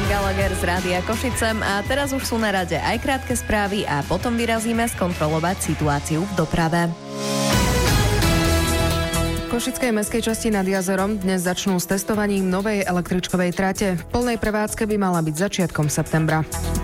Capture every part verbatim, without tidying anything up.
Gallagher z Rádia Košice a teraz už sú na rade aj krátke správy a potom vyrazíme skontrolovať situáciu v doprave. V košickej mestskej časti nad jazerom dnes začnú s testovaním novej električkovej trate. V plnej prevádzke by mala byť začiatkom septembra.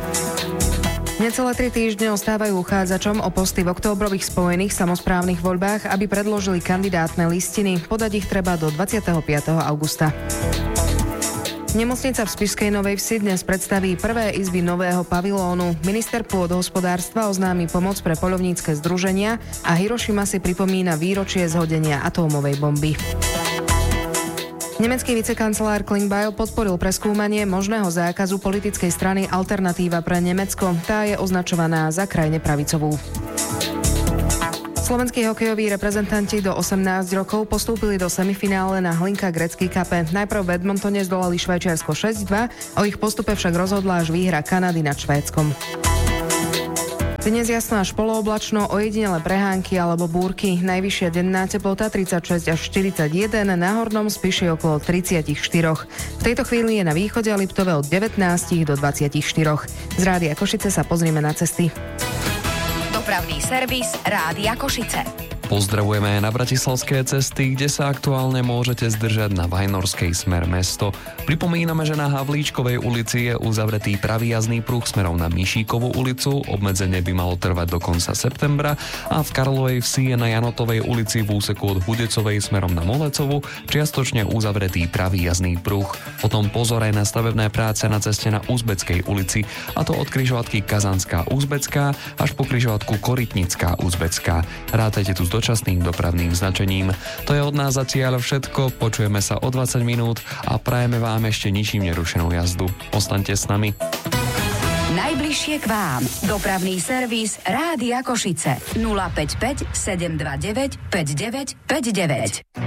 Necelé tri týždne ostávajú uchádzačom o posty v októbrových spojených samosprávnych voľbách, aby predložili kandidátne listiny. Podať ich treba do dvadsiateho piateho augusta. Nemocnica v Spišskej Novej Vsi dnes predstaví prvé izby nového pavilónu. Minister pôdohospodárstva oznámi pomoc pre poľovnícke združenia a Hirošima si pripomína výročie zhodenia atómovej bomby. Nemecký vicekancelár Klingbeil podporil preskúmanie možného zákazu politickej strany Alternatíva pre Nemecko. Tá je označovaná za krajne pravicovú. Slovenskí hokejoví reprezentanti do osemnásť rokov postúpili do semifinále na Hlinka Gretzky Cupe. Najprv v Edmontone zdolali Švajčiarsko šesť dva, o ich postupe však rozhodla až výhra Kanady nad Švédskom. Dnes jasno až polooblačno, ojedinele prehánky alebo búrky. Najvyššia denná teplota tridsaťšesť až štyridsaťjeden, na Hornom Spiši okolo tridsaťštyri. V tejto chvíli je na východe a Liptove od devätnásť do dvadsaťštyri. Z Rádia Košice sa pozrieme na cesty. Dopravný servis Rádia Košice. Pozdravujeme na bratislavské cesty, kde sa aktuálne môžete zdržať na Vajnorskej smer mesto. Pripomíname, že na Havlíčkovej ulici je uzavretý pravý jazdný pruh smerom na Mišíkovú ulicu, obmedzenie by malo trvať do konca septembra a v Karlovej Vsi je na Janotovej ulici v úseku od Hudecovej smerom na Molecovu čiastočne uzavretý pravý jazdný pruh. Potom pozor aj na stavebné práce na ceste na Uzbeckej ulici, a to od križovatky Kazanská Uzbecká až po križovatku Korytnická Uzbecká. Rátajte tu s dočasným dopravným značením. To je od nás zatiaľ všetko, počujeme sa o dvadsať minút a prajeme vám ešte ničím nerušenú jazdu. Ostaňte s nami. Najbližšie k vám. Dopravný servis Rádia Košice. nula päť päť sedem dva deväť päť deväť päť deväť.